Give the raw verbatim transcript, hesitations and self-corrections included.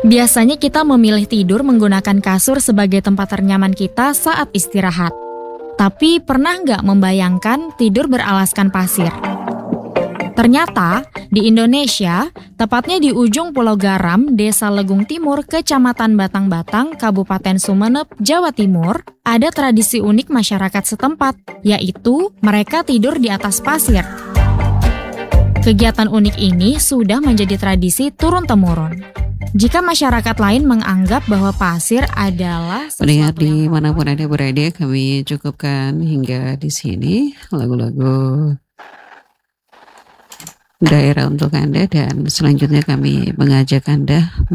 Biasanya kita memilih tidur menggunakan kasur sebagai tempat ternyaman kita saat istirahat. Tapi pernah nggak membayangkan tidur beralaskan pasir? Ternyata, di Indonesia, tepatnya di ujung Pulau Garam, Desa Legung Timur, Kecamatan Batang-Batang, Kabupaten Sumeneb, Jawa Timur, ada tradisi unik masyarakat setempat, yaitu mereka tidur di atas pasir. Kegiatan unik ini sudah menjadi tradisi turun-temurun. Jika masyarakat lain menganggap bahwa pasir adalah Pendengar sesuatu yang dimanapun Anda berada, kami cukupkan hingga di sini lagu-lagu daerah untuk Anda, dan selanjutnya kami mengajak Anda